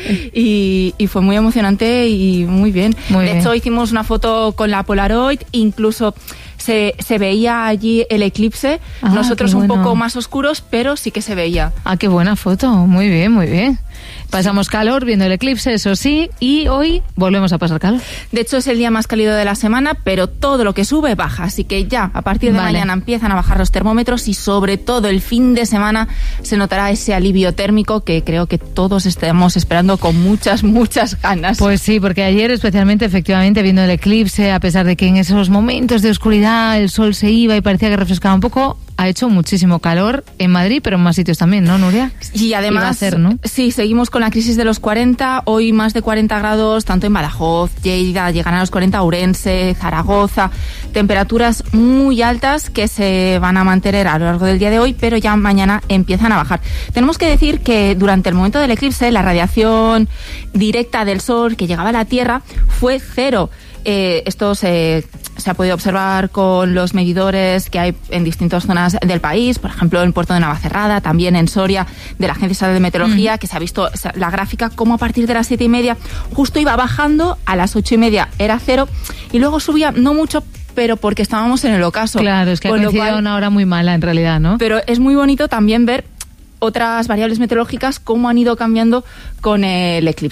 y, y fue muy emocionante y muy bien. Muy de bien. hecho, hicimos una foto con la Polaroid, incluso se, se veía allí el eclipse, Ah, nosotros qué un bueno. poco más oscuros, pero sí que se veía. Ah, qué buena foto. Muy bien, muy bien. Pasamos calor viendo el eclipse, eso sí, y hoy volvemos a pasar calor. De hecho, es el día más cálido de la semana, pero todo lo que sube baja, así que ya a partir de Vale. mañana empiezan a bajar los termómetros y sobre todo el fin de semana se notará ese alivio térmico que creo que todos estamos esperando con muchas, muchas ganas. Pues sí, porque ayer especialmente, efectivamente, viendo el eclipse, a pesar de que en esos momentos de oscuridad el sol se iba y parecía que refrescaba un poco, ha hecho muchísimo calor en Madrid, pero en más sitios también, ¿no, Nuria? Y además, Iba a hacer, ¿no? sí, seguimos con la crisis de los cuarenta, hoy más de cuarenta grados, tanto en Badajoz, Lleida, llegan a los cuarenta, Ourense, Zaragoza, temperaturas muy altas que se van a mantener a lo largo del día de hoy, pero ya mañana empiezan a bajar. Tenemos que decir que durante el momento del eclipse, la radiación directa del sol que llegaba a la Tierra fue cero. Eh, esto se, se ha podido observar con los medidores que hay en distintas zonas del país, por ejemplo en el puerto de Navacerrada, también en Soria, de la Agencia Estatal de Meteorología, que se ha visto la gráfica como a partir de las siete y media justo iba bajando, a las ocho y media era cero y luego subía no mucho, pero porque estábamos en el ocaso. Claro, es que ha Con lo coincidido cual- una hora muy mala en realidad, ¿no? pero es muy bonito también ver otras variables meteorológicas cómo han ido cambiando con el eclipse.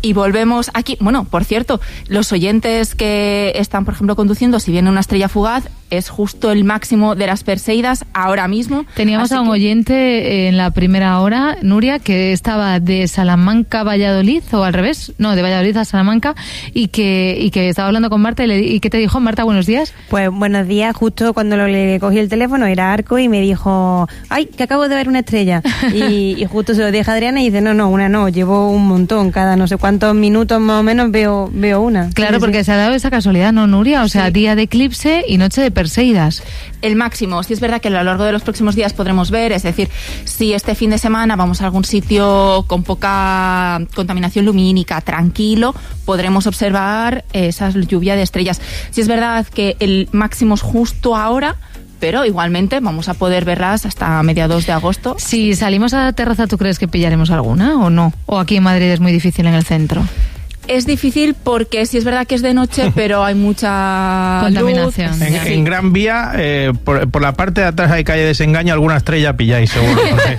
Y volvemos aquí. Bueno, por cierto, los oyentes que están, por ejemplo, conduciendo, si viene una estrella fugaz, es justo el máximo de las Perseidas ahora mismo. Teníamos a un que... oyente en la primera hora, Nuria, que estaba de Salamanca a Valladolid, o al revés, no, de Valladolid a Salamanca, y que, y que estaba hablando con Marta, y, le, y ¿qué te dijo? Marta, buenos días. Pues buenos días, justo cuando lo, le cogí el teléfono era Arco y me dijo, ay, que acabo de ver una estrella. Y, y justo se lo dije a Adriana y dice, no, no, una no, llevo un montón, cada no sé cuántos minutos más o menos veo, veo una. Claro, sí, porque sí. se ha dado esa casualidad, ¿no, Nuria? O sea, sí. Día de eclipse y noche de Perseidas. El máximo, sí es verdad que a lo largo de los próximos días podremos ver, es decir, si este fin de semana vamos a algún sitio con poca contaminación lumínica, tranquilo, podremos observar esa lluvia de estrellas. Sí es verdad que el máximo es justo ahora, pero igualmente vamos a poder verlas hasta mediados de agosto. Si salimos a la terraza, ¿tú crees que pillaremos alguna o no? ¿O aquí en Madrid es muy difícil en el centro? Es difícil porque sí es verdad que es de noche, pero hay mucha contaminación. luz. En, Sí. en Gran Vía, eh, por, por la parte de atrás hay calle Desengaño, alguna estrella pilláis, seguro.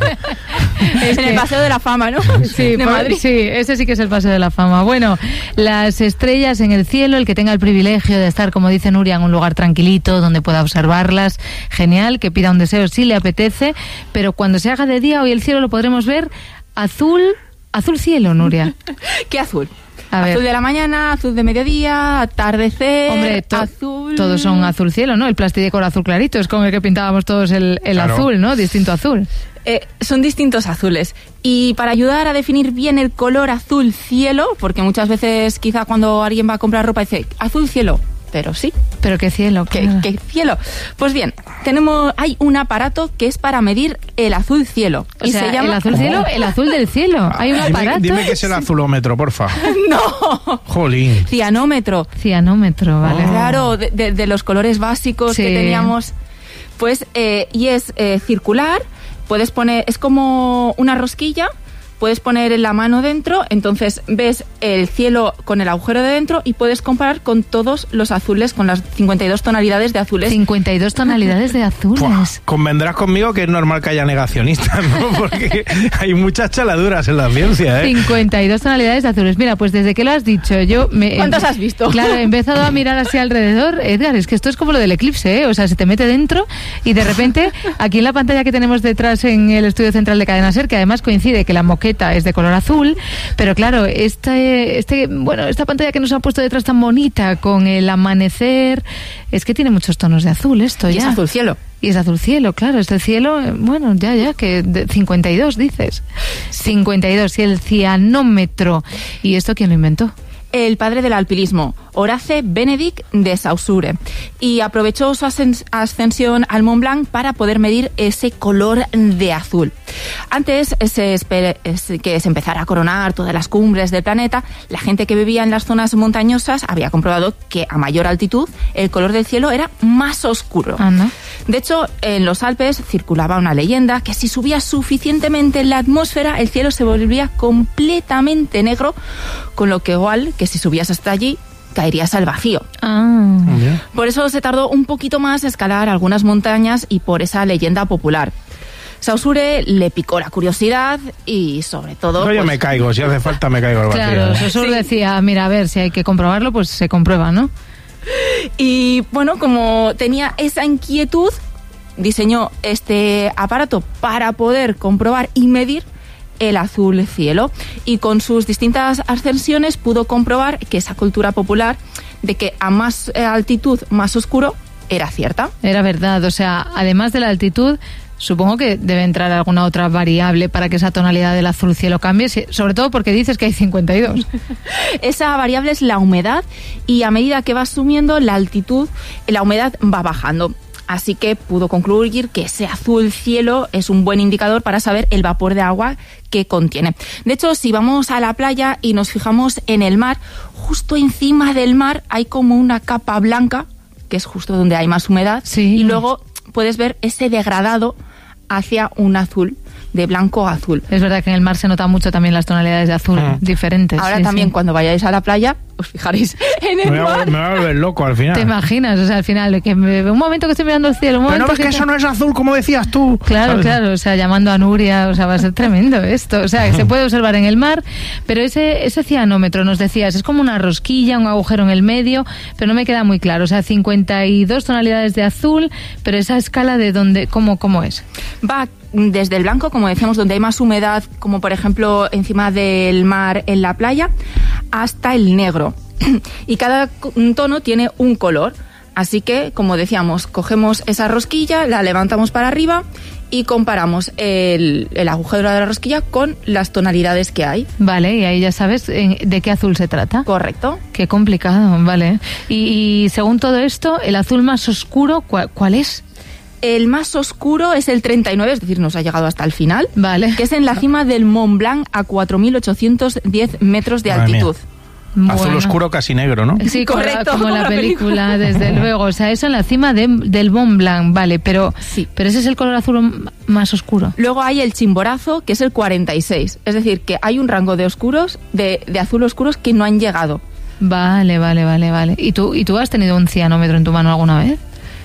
Es en el Paseo de la Fama, ¿no? Sí, de por, Madrid. sí, ese sí que es el Paseo de la Fama. Bueno, las estrellas en el cielo, el que tenga el privilegio de estar, como dice Nuria, en un lugar tranquilito donde pueda observarlas, genial, que pida un deseo si le apetece, pero cuando se haga de día, hoy el cielo lo podremos ver azul, azul cielo, Nuria. ¿Qué azul? A ver. Azul de la mañana, azul de mediodía, atardecer, Hombre, to- azul... todos son azul cielo, ¿no? El plastidecor azul clarito es con el que pintábamos todos el, el Claro. azul, ¿no? Distinto azul. Eh, son distintos azules. Y para ayudar a definir bien el color azul cielo, porque muchas veces quizá cuando alguien va a comprar ropa dice azul cielo, pero sí. Pero qué cielo, ¿Qué, claro. qué cielo? Pues bien, tenemos, hay un aparato que es para medir el azul cielo. O y sea, se llama... el azul cielo, el azul del cielo. Hay un dime, aparato. dime que es el azulómetro, porfa. No. Jolín. Cianómetro. Cianómetro, vale. Claro, de, de- de los colores básicos Sí. que teníamos. Pues, eh, y es eh, circular, puedes poner, es como una rosquilla, puedes poner la mano dentro, entonces ves el cielo con el agujero de dentro y puedes comparar con todos los azules, con las cincuenta y dos tonalidades de azules. cincuenta y dos tonalidades de azules. Buah, convendrás conmigo que es normal que haya negacionistas, ¿no? Porque hay muchas chaladuras en la ciencia, ¿eh? cincuenta y dos tonalidades de azules. Mira, pues desde que lo has dicho, yo me... ¿Cuántos has visto? Claro, he empezado a mirar así alrededor. Edgar, es que esto es como lo del eclipse, ¿eh? O sea, se te mete dentro y de repente, aquí en la pantalla que tenemos detrás en el estudio central de Cadena SER, que además coincide que la moqueta es de color azul, pero claro, este, este, bueno, esta pantalla que nos han puesto detrás tan bonita con el amanecer, es que tiene muchos tonos de azul esto Y ya. es azul cielo. Y es azul cielo, claro, este cielo, eh, bueno, ya, ya, que de cincuenta y dos dices. cincuenta y dos, y el cianómetro. ¿Y esto quién lo inventó? El padre del alpinismo, Horace Benedict de Saussure, y aprovechó su ascens- ascensión al Mont Blanc para poder medir ese color de azul. Antes se espe- es- que se empezara a coronar todas las cumbres del planeta, la gente que vivía en las zonas montañosas había comprobado que a mayor altitud el color del cielo era más oscuro. Anda. De hecho, en los Alpes circulaba una leyenda que si subía suficientemente en la atmósfera, el cielo se volvía completamente negro, con lo que igual que si subías hasta allí, caerías al vacío. Ah. Por eso se tardó un poquito más a escalar algunas montañas y por esa leyenda popular. Saussure le picó la curiosidad y sobre todo... No, yo pues, me caigo, si hace falta me caigo al vacío. Claro, ¿eh? Saussure decía, mira, a ver, si hay que comprobarlo, pues se comprueba, ¿no? Y bueno, como tenía esa inquietud, diseñó este aparato para poder comprobar y medir el azul cielo. Y con sus distintas ascensiones pudo comprobar que esa cultura popular de que a más altitud, más oscuro, era cierta. Era verdad, o sea, además de la altitud, supongo que debe entrar alguna otra variable para que esa tonalidad del azul cielo cambie, si- sobre todo porque dices que hay cincuenta y dos. Esa variable es la humedad y a medida que va subiendo la altitud, la humedad va bajando. Así que pudo concluir que ese azul cielo es un buen indicador para saber el vapor de agua que contiene. De hecho, si vamos a la playa y nos fijamos en el mar, justo encima del mar hay como una capa blanca, que es justo donde hay más humedad, y luego puedes ver ese degradado hacia un azul, de blanco a azul. Es verdad que en el mar se notan mucho también las tonalidades de azul diferentes. Ahora sí, también sí. cuando vayáis a la playa, os fijaréis en el me voy a, mar. me voy a volver loco al final. ¿Te imaginas? O sea, al final, que me, un momento que estoy mirando el cielo, un Pero momento no ves que, que eso no es azul como decías tú. Claro, ¿sabes? claro, o sea, llamando a Nuria, o sea, va a ser tremendo esto. O sea, que se puede observar en el mar, pero ese, ese cianómetro, nos decías, es como una rosquilla, un agujero en el medio, pero no me queda muy claro. O sea, cincuenta y dos tonalidades de azul, pero esa escala de dónde, ¿cómo, cómo es? Va desde el blanco, como decíamos, donde hay más humedad, como por ejemplo encima del mar en la playa, hasta el negro. Y cada tono tiene un color. Así que, como decíamos, cogemos esa rosquilla, la levantamos para arriba y comparamos el, el agujero de la rosquilla con las tonalidades que hay. Vale, y ahí ya sabes de qué azul se trata. Correcto. Qué complicado, vale. Y, y según todo esto, el azul más oscuro, ¿cuál, cuál es? El más oscuro es el treinta y nueve, es decir, nos ha llegado hasta el final, vale, que es en la cima del Mont Blanc a cuatro mil ochocientos diez metros de Madre altitud. Mía. Azul bueno. oscuro, casi negro, ¿no? Sí, correcto, como, como la, la película, película, desde luego. O sea, eso en la cima de, del Mont Blanc, vale, pero, sí. pero ese es el color azul más oscuro. Luego hay el Chimborazo, que es el cuarenta y seis, es decir, que hay un rango de oscuros, de, de azul oscuros que no han llegado. Vale, vale, vale, vale. ¿Y tú, ¿Y tú has tenido un cianómetro en tu mano alguna vez?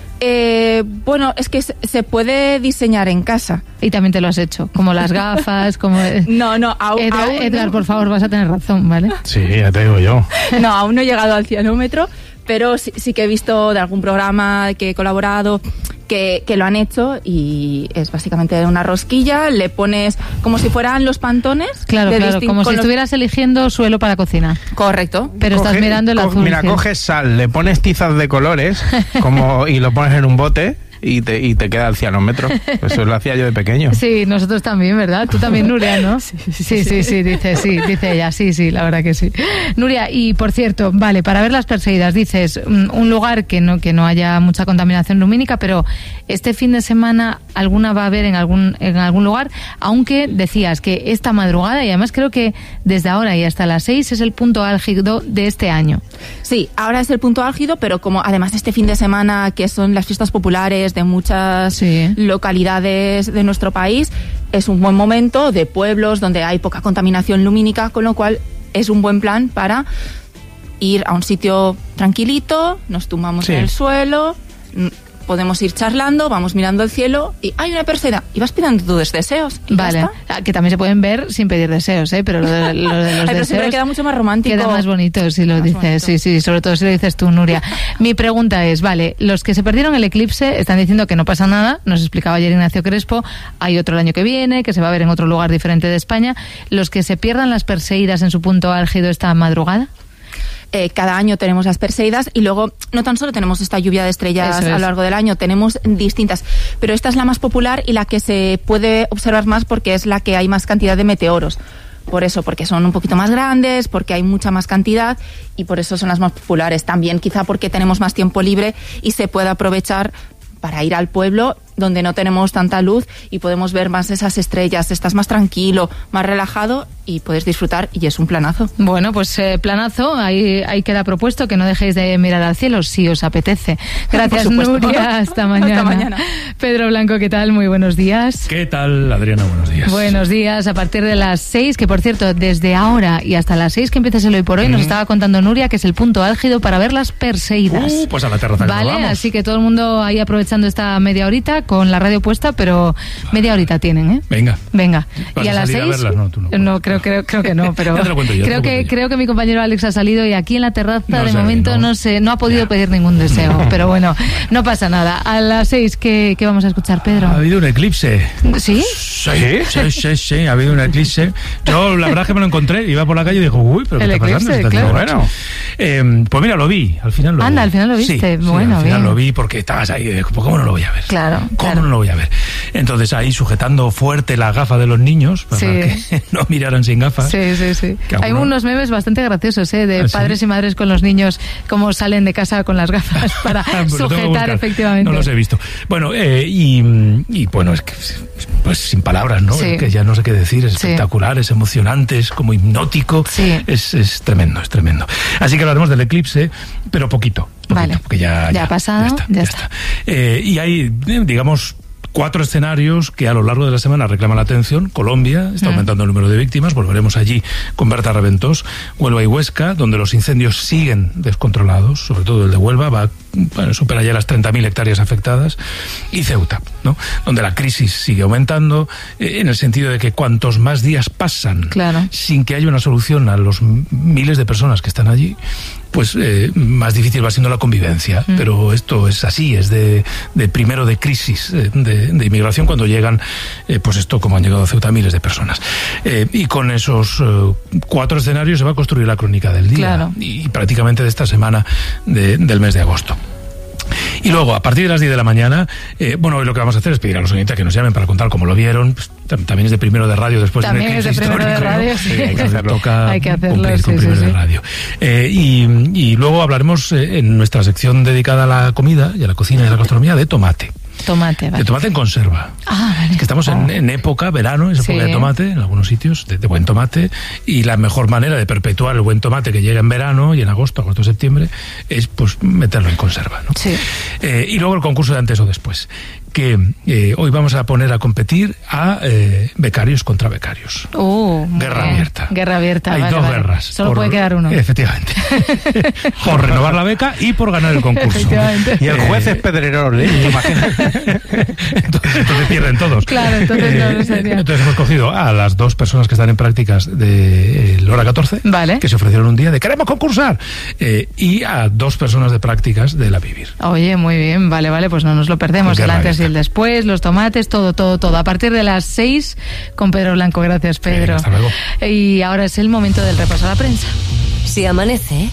Eh, bueno, es que se puede diseñar en casa. Y también te lo has hecho, como las gafas, como... No, no, aún, Edgar, aún Edgar no. por favor, vas a tener razón, ¿vale? Sí, ya te digo yo. No, aún no he llegado al cianómetro, pero sí, sí que he visto de algún programa que he colaborado que, que lo han hecho y es básicamente una rosquilla, le pones como si fueran los pantones. Claro, claro, como si los... estuvieras eligiendo suelo para cocina. Correcto. Pero Coge, estás mirando el co azul. Mira, coges sal, le pones tizas de colores como y lo pones en un bote y te, y te queda el cianómetro. Eso lo hacía yo de pequeño. Sí, nosotros también, ¿verdad? Tú también, Nuria, ¿no? Sí, sí, sí, sí, sí, dice, sí, dice ella, sí, sí, la verdad que sí. Nuria, y por cierto, vale, para ver las Perseidas, dices, un lugar que no, que no haya mucha contaminación lumínica, pero este fin de semana alguna va a haber en algún, en algún lugar, aunque decías que esta madrugada, y además creo que desde ahora y hasta las seis es el punto álgido de este año. Sí, ahora es el punto álgido, pero como además este fin de semana, que son las fiestas populares de muchas sí. localidades de nuestro país, es un buen momento de pueblos donde hay poca contaminación lumínica, con lo cual es un buen plan para ir a un sitio tranquilito, nos tumbamos sí. en el suelo, podemos ir charlando, vamos mirando el cielo y hay una Perseida y vas pidiendo tus deseos. Y vale, que también se pueden ver sin pedir deseos, ¿eh? Pero lo de, lo de los Ay, pero deseos siempre queda mucho más romántico. Queda más bonito si lo más dices, bonito. sí, sí, sobre todo si lo dices tú, Nuria. Mi pregunta es, vale, los que se perdieron el eclipse están diciendo que no pasa nada, nos explicaba ayer Ignacio Crespo, hay otro el año que viene, que se va a ver en otro lugar diferente de España. Los que se pierdan las Perseidas en su punto álgido esta madrugada. Eh, cada año tenemos las Perseidas y luego no tan solo tenemos esta lluvia de estrellas es. a lo largo del año, tenemos distintas, pero esta es la más popular y la que se puede observar más porque es la que hay más cantidad de meteoros. Por eso, porque son un poquito más grandes, porque hay mucha más cantidad y por eso son las más populares. También quizá porque tenemos más tiempo libre y se puede aprovechar para ir al pueblo donde no tenemos tanta luz y podemos ver más esas estrellas, estás más tranquilo, más relajado y puedes disfrutar y es un planazo. Bueno, pues eh, planazo, ahí, ahí queda propuesto que no dejéis de mirar al cielo si os apetece. Gracias, Nuria, hasta mañana. Hasta mañana. Pedro Blanco, ¿qué tal? Muy buenos días. ¿Qué tal, Adriana? Buenos días. Buenos días, a partir de las seis, que por cierto, desde ahora y hasta las seis que empieza el Hoy por Hoy, mm. nos estaba contando Nuria que es el punto álgido para ver las Perseidas. Uh, pues a la terraza. Vale, así que todo el mundo ahí aprovechando esta media horita con la radio puesta, pero media horita tienen, ¿eh? Venga. Venga. ¿Vas y a, a las seis. A verlas? No, tú no. No, creo, creo, creo que no, pero ya te lo cuento yo, creo que creo que mi compañero Alex ha salido y aquí en la terraza no de sé, momento no. no sé, no ha podido ya. pedir ningún deseo, pero bueno, no pasa nada. A las seis, ¿qué, qué vamos a escuchar, Pedro? Ha habido un eclipse. ¿Sí? Sí, sí, sí, sí, ha habido un eclipse. Yo la verdad es que me lo encontré, iba por la calle y dijo, uy, pero ¿qué el está eclipse, pasando? claro. Bueno. Eh, pues mira, lo vi, al final lo Anda, vi. al final lo viste. Sí, bueno, sí, al final bien. lo vi porque estabas ahí, pues ¿cómo no lo voy a ver? Claro. ¿Cómo claro. no lo voy a ver? Entonces ahí sujetando fuerte la gafa de los niños para sí. que no miraran sin gafas. Sí, sí, sí. Hay uno... unos memes bastante graciosos, ¿eh? De ¿Ah, padres sí? y madres con los niños, cómo salen de casa con las gafas para pues sujetar efectivamente. No los he visto. Bueno, eh, y, y bueno, es que pues sin palabras, ¿no? Sí. Es que ya no sé qué decir, es espectacular, sí. es emocionante, es como hipnótico, sí. es, es tremendo, es tremendo. Así que hablaremos del eclipse, pero poquito. poquito vale. Porque ya, ya, ya ha pasado, ya está. Ya ya está. está. Eh, y hay, digamos, cuatro escenarios que a lo largo de la semana reclaman la atención. Colombia, está aumentando el número de víctimas, volveremos allí con Berta Reventós. Huelva y Huesca, donde los incendios siguen descontrolados, sobre todo el de Huelva, va bueno, supera ya las treinta mil hectáreas afectadas. Y Ceuta, ¿no? Donde la crisis sigue aumentando, eh, en el sentido de que cuantos más días pasan claro. sin que haya una solución a los miles de personas que están allí, pues eh, más difícil va siendo la convivencia. Mm. Pero esto es así, es de, de primero de crisis eh, de, de inmigración cuando llegan, eh, pues esto como han llegado a Ceuta miles de personas. Eh, y con esos eh, cuatro escenarios se va a construir la crónica del día. Claro. Y, y prácticamente de esta semana de, del mes de agosto. Y luego, a partir de las diez de la mañana, eh, bueno, hoy lo que vamos a hacer es pedir a los oyentes que nos llamen para contar cómo lo vieron. Pues, también es de primero de radio después también de un eclipse histórico. También es de primero de radio, sí. Eh, hay que hacerlo. Toca hay que hacerlo, cumplir sí, con sí, primero sí. de radio. Eh, y, y luego hablaremos eh, en nuestra sección dedicada a la comida y a la cocina y a la gastronomía de tomate. Tomate, vale. De tomate en conserva. Ah, vale. Es que estamos en, en época, verano, es época Sí. de tomate, en algunos sitios, de, de buen tomate, y la mejor manera de perpetuar el buen tomate que llega en verano y en agosto, agosto, septiembre, es pues meterlo en conserva, ¿no? Sí. Eh, y luego el concurso de antes o después, que eh, hoy vamos a poner a competir a eh, becarios contra becarios. Uh, Guerra bien. abierta. Guerra abierta. Hay vale, dos vale. guerras. Solo por- puede quedar uno. Efectivamente. Por renovar la beca y por ganar el concurso. Efectivamente. Y el juez es Pedrerol, ¿eh? entonces, entonces pierden todos. Claro, entonces no lo sería. Entonces hemos cogido a las dos personas que están en prácticas de eh, Hora catorce, Vale. que se ofrecieron un día de queremos concursar, eh, y a dos personas de prácticas de La Vivir. Oye, muy bien, vale, vale, pues no nos lo perdemos. Guerra El antes y abierta. el después, los tomates, todo, todo, todo. A partir de las seis con Pedro Blanco. Gracias, Pedro. Venga, hasta luego. Y ahora es el momento del repaso a la prensa. Si amanece,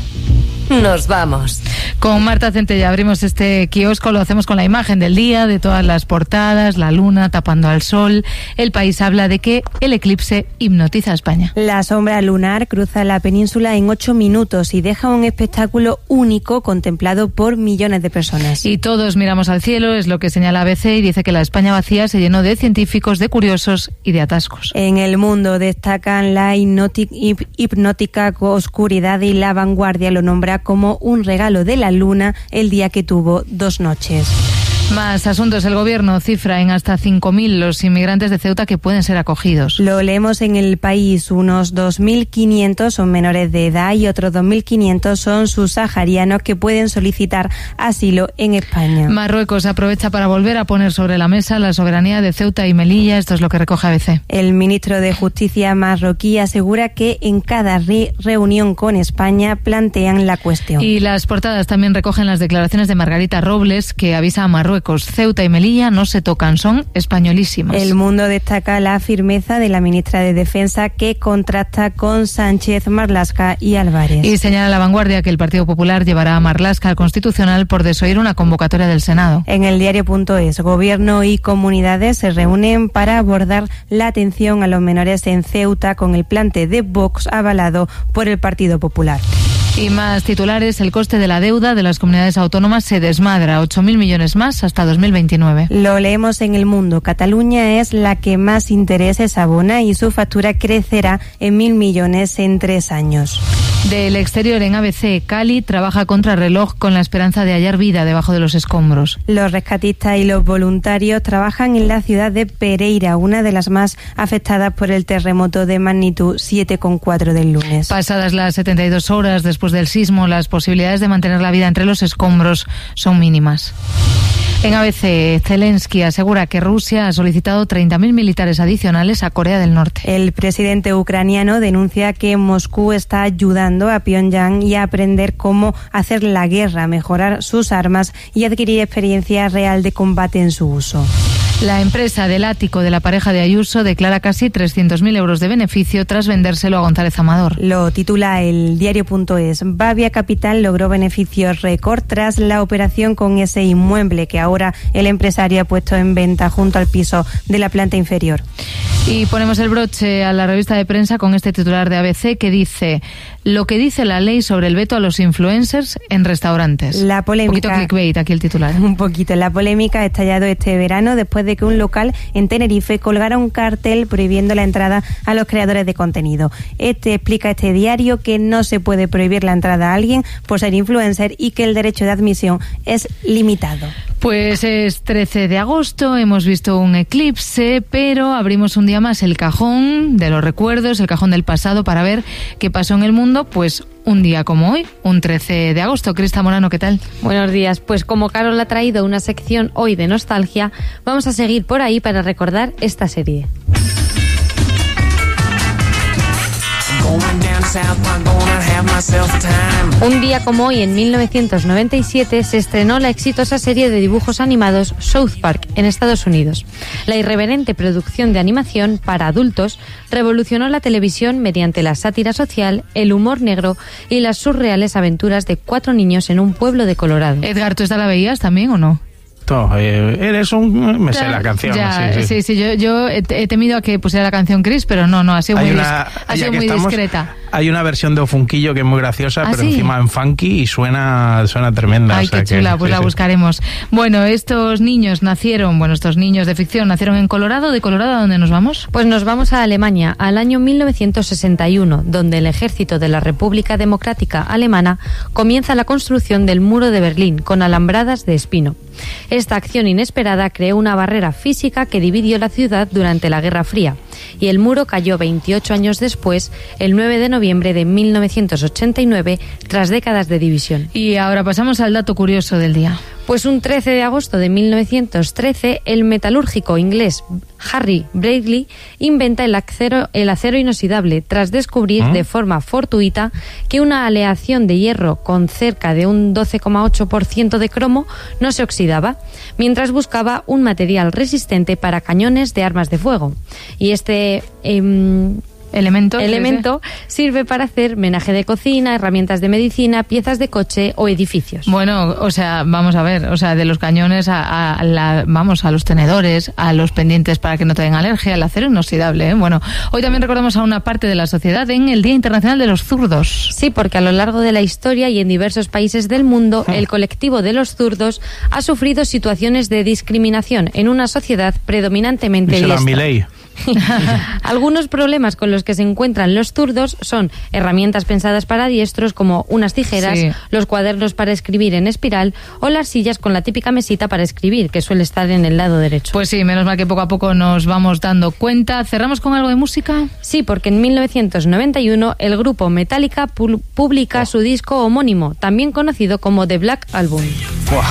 nos vamos. Con Marta Centella abrimos este kiosco, lo hacemos con la imagen del día, de todas las portadas, la luna tapando al sol. El País habla de que el eclipse hipnotiza a España. La sombra lunar cruza la península en ocho minutos y deja un espectáculo único contemplado por millones de personas. Y todos miramos al cielo, es lo que señala A B C, y dice que la España vacía se llenó de científicos, de curiosos y de atascos. En El Mundo destacan la hipnoti- hip- hipnótica oscuridad y La Vanguardia lo nombra como un regalo de la luna el día que tuvo dos noches. Más asuntos. El gobierno cifra en hasta cinco mil los inmigrantes de Ceuta que pueden ser acogidos. Lo leemos en El País. Unos dos mil quinientos son menores de edad y otros dos mil quinientos son subsaharianos que pueden solicitar asilo en España. Marruecos aprovecha para volver a poner sobre la mesa la soberanía de Ceuta y Melilla. Esto es lo que recoge A B C. El ministro de Justicia marroquí asegura que en cada re- reunión con España plantean la cuestión. Y las portadas también recogen las declaraciones de Margarita Robles, que avisa a Marruecos: Ceuta y Melilla no se tocan, son españolísimas. El Mundo destaca la firmeza de la ministra de Defensa que contrasta con Sánchez, Marlaska y Álvarez. Y señala La Vanguardia que el Partido Popular llevará a Marlaska al Constitucional por desoír una convocatoria del Senado. En el diario.es, Gobierno y comunidades se reúnen para abordar la atención a los menores en Ceuta con el plante de Vox avalado por el Partido Popular. Y más titulares: el coste de la deuda de las comunidades autónomas se desmadra, ocho mil millones más hasta dos mil veintinueve. Lo leemos en El Mundo. Cataluña es la que más intereses abona y su factura crecerá en mil millones en tres años. Del exterior, en A B C, Cali trabaja contra reloj con la esperanza de hallar vida debajo de los escombros. Los rescatistas y los voluntarios trabajan en la ciudad de Pereira, una de las más afectadas por el terremoto de magnitud siete coma cuatro del lunes. Pasadas las setenta y dos horas después del sismo, las posibilidades de mantener la vida entre los escombros son mínimas. En A B C, Zelensky asegura que Rusia ha solicitado treinta mil militares adicionales a Corea del Norte. El presidente ucraniano denuncia que Moscú está ayudando a Pyongyang y a aprender cómo hacer la guerra, mejorar sus armas y adquirir experiencia real de combate en su uso. La empresa del ático de la pareja de Ayuso declara casi trescientos mil euros de beneficio tras vendérselo a González Amador. Lo titula el diario.es. Bavia Capital logró beneficios récord tras la operación con ese inmueble que ahora el empresario ha puesto en venta junto al piso de la planta inferior. Y ponemos el broche a la revista de prensa con este titular de A B C que dice: lo que dice la ley sobre el veto a los influencers en restaurantes. La polémica, un poquito clickbait aquí el titular. Un poquito. La polémica ha estallado este verano después de que un local en Tenerife colgara un cartel prohibiendo la entrada a los creadores de contenido. Este explica este diario que no se puede prohibir la entrada a alguien por ser influencer y que el derecho de admisión es limitado. Pues es trece de agosto, hemos visto un eclipse, pero abrimos un día más el cajón de los recuerdos, el cajón del pasado, para ver qué pasó en el mundo, pues un día como hoy, un trece de agosto. Crista Morano, ¿qué tal? Buenos días. Pues como Carol ha traído una sección hoy de nostalgia, vamos a seguir por ahí para recordar esta serie. Un día como hoy, en mil novecientos noventa y siete, se estrenó la exitosa serie de dibujos animados South Park en Estados Unidos. La irreverente producción de animación para adultos revolucionó la televisión mediante la sátira social, el humor negro y las surreales aventuras de cuatro niños en un pueblo de Colorado. Edgar, ¿tú esta la veías también o no? Eh, eres un... me sé la canción. Ya, sí, sí. sí, sí, yo, yo he, he temido a que pusiera la canción Chris, pero no, no, ha sido Hay muy, una, dis, ha sido muy estamos, discreta. Hay una versión de Ofunquillo que es muy graciosa, ¿Ah, pero sí? encima en funky y suena, suena tremenda. Ay, o sea qué que, chula, pues sí, la sí. buscaremos. Bueno, estos niños nacieron, bueno, estos niños de ficción nacieron en Colorado. ¿De Colorado a dónde nos vamos? Pues nos vamos a Alemania, al año mil novecientos sesenta y uno, donde el ejército de la República Democrática Alemana comienza la construcción del muro de Berlín con alambradas de espino. Esta acción inesperada creó una barrera física que dividió la ciudad durante la Guerra Fría, y el muro cayó veintiocho años después, el nueve de noviembre de mil novecientos ochenta y nueve, tras décadas de división. Y ahora pasamos al dato curioso del día. Pues un trece de agosto de mil novecientos trece, el metalúrgico inglés Harry Bradley inventa el acero, el acero inoxidable tras descubrir ¿Ah? de forma fortuita que una aleación de hierro con cerca de un doce coma ocho por ciento de cromo no se oxidaba, mientras buscaba un material resistente para cañones de armas de fuego. Y este... Eh, Elemento, elemento sirve para hacer menaje de cocina, herramientas de medicina, piezas de coche o edificios. Bueno, o sea, vamos a ver, o sea, de los cañones a, a la, vamos, a los tenedores, a los pendientes para que no te den alergia, el acero inoxidable, ¿eh? Bueno, hoy también recordamos a una parte de la sociedad en el Día Internacional de los Zurdos. Sí, porque a lo largo de la historia y en diversos países del mundo, el colectivo de los zurdos ha sufrido situaciones de discriminación en una sociedad predominantemente diestra. Milei. Algunos problemas con los que se encuentran los zurdos son herramientas pensadas para diestros como unas tijeras, Sí. los cuadernos para escribir en espiral o las sillas con la típica mesita para escribir que suele estar en el lado derecho. Pues sí, menos mal que poco a poco nos vamos dando cuenta. ¿Cerramos con algo de música? Sí, porque en mil novecientos noventa y uno el grupo Metallica pu- publica su disco homónimo, también conocido como The Black Album.